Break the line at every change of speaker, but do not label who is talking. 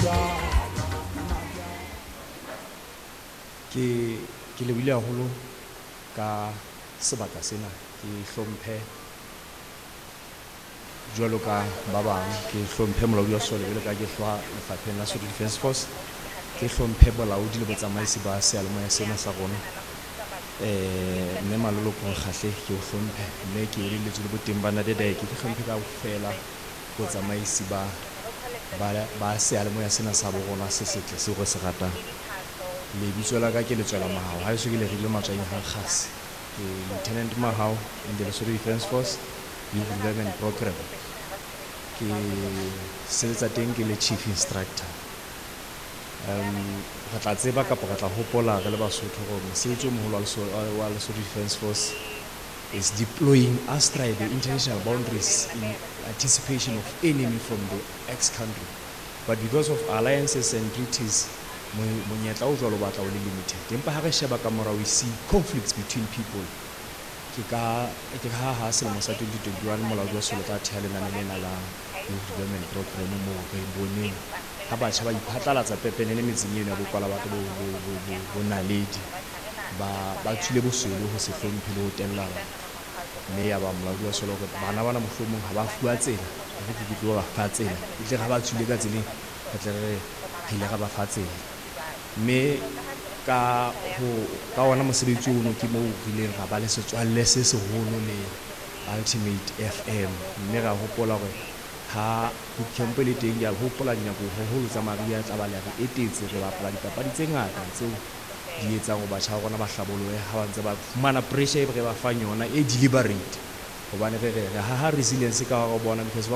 ke lebile haholo ka sebaka sena, ke hlomphe jwalo ka ba bang, ke hlomphe molaodi wa sole jwalo ka ke hlwa lefapheng la Lesotho Defence Force, ke hlomphe bolaodi le botsamaisi ba seyalemoya sena sa rona. Mme Maluloko Kgahle ke o hlomphe, mme ke elelletswe le boteng ba Nadedeke, ke hlomphe kaofela botsamaisi ba seyalemoya sena sa bo rona se setle seo re se ratang. Lebitso la ka ke Letswela Mahao, ha eso ke le rile matswang ha Kgasi, ke Lieutenant Mahao in the Lesotho Defence Force Youth Development Program. Ke sebetsa teng ke le Chief Instructor. Re tla tseba kapa re tla hopola re le Basotho gore mosebetsi o moholo wa Lesotho Defence Force is deploying astride the international boundaries in anticipation of enemy from the ex-country. But because of alliances and treaties, monyetla o jwalo batla o le limited. Empa ha re sheba ka morao, we see conflicts between people. Ke ha selemo sa 2021 molaodi wa sole ka thea lenane lena la Youth Development Program moo re boneng ha batjha ba iphatlalatsa pepenene metseng eno ya bokwala batho bo naledi ba tswile bosweu ho se hlomphe le ho tellana, mme ya ba molaodi wa sole hore bana bana mohlomong ha ba fuwa tsela re ke tlo ba fa tsela etle ga ba tswile ka tseleng re tle re ile ga ba fa tsela. Mme ka ona mosebetsi ono ke moo rileng ra ba le setswalle se seholo le Ultimate FM, mme ra hopola hore ha bootcamp le teng ya hopola dinako haholo tsa Maria tla ba le re etetse re bapala dipapadi tse ngata tseo di etsang ho batjha ba rona ba hlabolohe ha ba ntse ba fumana pressure e re ba fang yona e deliberate, hobane re ha resilience ka ho bona because ba